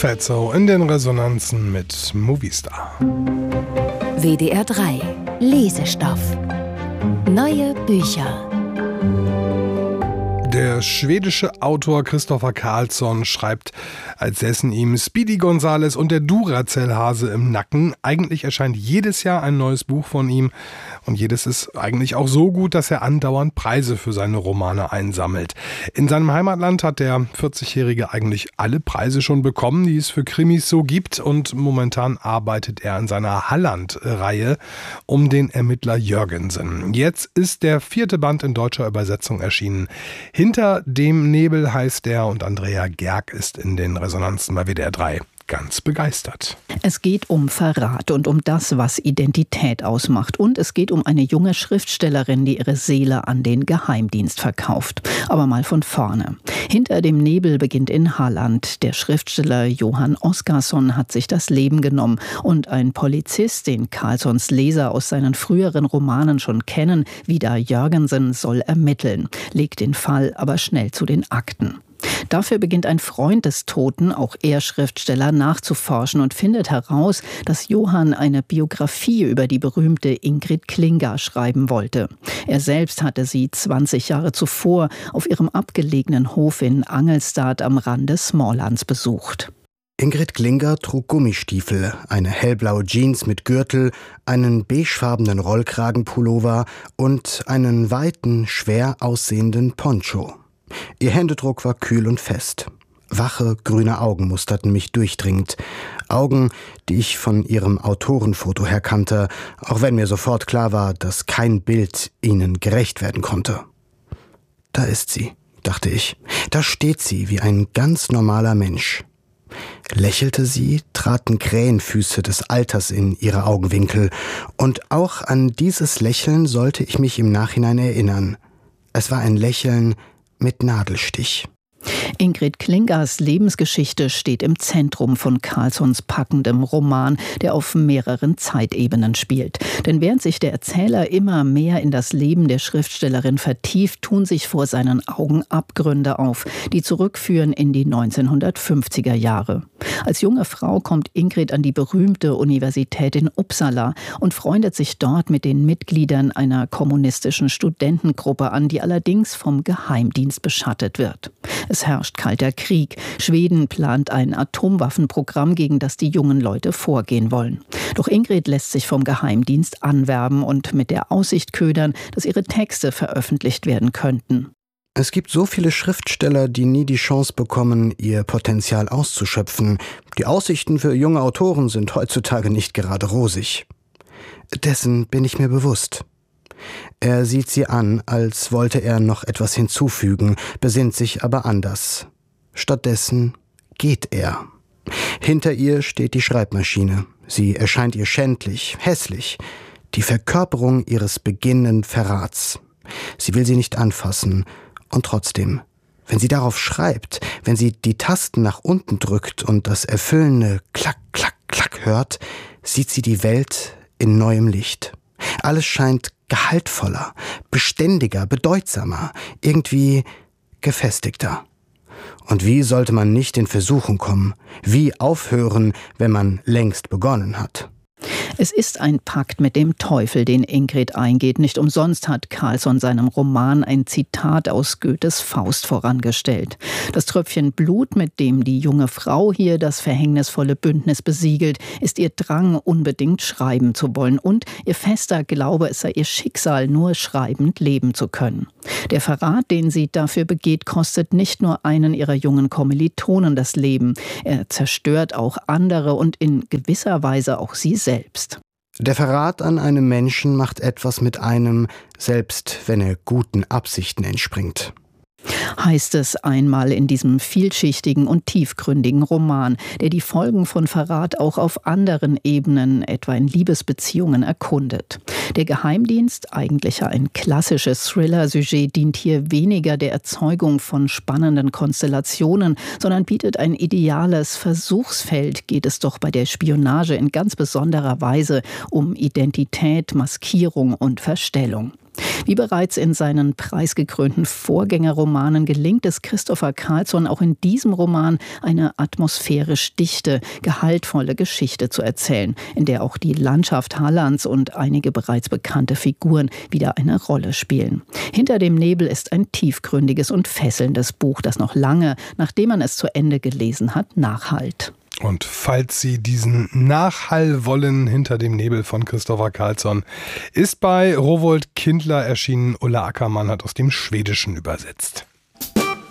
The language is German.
Fatso in den Resonanzen mit Movistar. WDR 3 Lesestoff. Neue Bücher. Der schwedische Autor Christopher Carlsson schreibt, als säßen ihm Speedy Gonzales und der Duracell-Hase im Nacken. Eigentlich erscheint jedes Jahr ein neues Buch von ihm und jedes ist eigentlich auch so gut, dass er andauernd Preise für seine Romane einsammelt. In seinem Heimatland hat der 40-Jährige eigentlich alle Preise schon bekommen, die es für Krimis so gibt, und momentan arbeitet er an seiner Halland-Reihe um den Ermittler Jörgensen. Jetzt ist der 4. Band in deutscher Übersetzung erschienen. Hinter dem Nebel heißt der, und Andrea Gerg ist in den Resonanzen bei WDR 3 ganz begeistert. Es geht um Verrat und um das, was Identität ausmacht. Und es geht um eine junge Schriftstellerin, die ihre Seele an den Geheimdienst verkauft. Aber mal von vorne. Hinter dem Nebel beginnt in Halland. Der Schriftsteller Johan Oscarsson hat sich das Leben genommen. Und ein Polizist, den Carlssons Leser aus seinen früheren Romanen schon kennen, Vidar Jörgensen, soll ermitteln, legt den Fall aber schnell zu den Akten. Dafür beginnt ein Freund des Toten, auch er Schriftsteller, nachzuforschen und findet heraus, dass Johann eine Biografie über die berühmte Ingrid Klinga schreiben wollte. Er selbst hatte sie 20 Jahre zuvor auf ihrem abgelegenen Hof in Angelstad am Rande Smålands besucht. Ingrid Klinga trug Gummistiefel, eine hellblaue Jeans mit Gürtel, einen beigefarbenen Rollkragenpullover und einen weiten, schwer aussehenden Poncho. Ihr Händedruck war kühl und fest. Wache, grüne Augen musterten mich durchdringend. Augen, die ich von ihrem Autorenfoto her kannte, auch wenn mir sofort klar war, dass kein Bild ihnen gerecht werden konnte. Da ist sie, dachte ich. Da steht sie wie ein ganz normaler Mensch. Lächelte sie, traten Krähenfüße des Alters in ihre Augenwinkel. Und auch an dieses Lächeln sollte ich mich im Nachhinein erinnern. Es war ein Lächeln mit Nadelstich. Ingrid Klingas Lebensgeschichte steht im Zentrum von Carlssons packendem Roman, der auf mehreren Zeitebenen spielt. Denn während sich der Erzähler immer mehr in das Leben der Schriftstellerin vertieft, tun sich vor seinen Augen Abgründe auf, die zurückführen in die 1950er Jahre. Als junge Frau kommt Ingrid an die berühmte Universität in Uppsala und freundet sich dort mit den Mitgliedern einer kommunistischen Studentengruppe an, die allerdings vom Geheimdienst beschattet wird. Es herrscht kalter Krieg. Schweden plant ein Atomwaffenprogramm, gegen das die jungen Leute vorgehen wollen. Doch Ingrid lässt sich vom Geheimdienst anwerben und mit der Aussicht ködern, dass ihre Texte veröffentlicht werden könnten. Es gibt so viele Schriftsteller, die nie die Chance bekommen, ihr Potenzial auszuschöpfen. Die Aussichten für junge Autoren sind heutzutage nicht gerade rosig. Dessen bin ich mir bewusst. Er sieht sie an, als wollte er noch etwas hinzufügen, besinnt sich aber anders. Stattdessen geht er. Hinter ihr steht die Schreibmaschine. Sie erscheint ihr schändlich, hässlich, die Verkörperung ihres beginnenden Verrats. Sie will sie nicht anfassen, und trotzdem, wenn sie darauf schreibt, wenn sie die Tasten nach unten drückt und das erfüllende Klack, Klack, Klack hört, sieht sie die Welt in neuem Licht. Alles scheint gehaltvoller, beständiger, bedeutsamer, irgendwie gefestigter. Und wie sollte man nicht in Versuchung kommen? Wie aufhören, wenn man längst begonnen hat? Es ist ein Pakt mit dem Teufel, den Ingrid eingeht. Nicht umsonst hat Carlsson seinem Roman ein Zitat aus Goethes Faust vorangestellt. Das Tröpfchen Blut, mit dem die junge Frau hier das verhängnisvolle Bündnis besiegelt, ist ihr Drang, unbedingt schreiben zu wollen und ihr fester Glaube, es sei ihr Schicksal, nur schreibend leben zu können. Der Verrat, den sie dafür begeht, kostet nicht nur einen ihrer jungen Kommilitonen das Leben. Er zerstört auch andere und in gewisser Weise auch sie selbst. Der Verrat an einem Menschen macht etwas mit einem, selbst wenn er guten Absichten entspringt. Heißt es einmal in diesem vielschichtigen und tiefgründigen Roman, der die Folgen von Verrat auch auf anderen Ebenen, etwa in Liebesbeziehungen, erkundet. Der Geheimdienst, eigentlich ja ein klassisches Thriller-Sujet, dient hier weniger der Erzeugung von spannenden Konstellationen, sondern bietet ein ideales Versuchsfeld, geht es doch bei der Spionage in ganz besonderer Weise um Identität, Maskierung und Verstellung. Wie bereits in seinen preisgekrönten Vorgängerromanen gelingt es Christopher Carlsson auch in diesem Roman, eine atmosphärisch dichte, gehaltvolle Geschichte zu erzählen, in der auch die Landschaft Hallands und einige bereits bekannte Figuren wieder eine Rolle spielen. Hinter dem Nebel ist ein tiefgründiges und fesselndes Buch, das noch lange, nachdem man es zu Ende gelesen hat, nachhallt. Und falls Sie diesen Nachhall wollen, Hinter dem Nebel von Christopher Carlsson, ist bei Rowohlt Kindler erschienen. Ulla Ackermann hat aus dem Schwedischen übersetzt.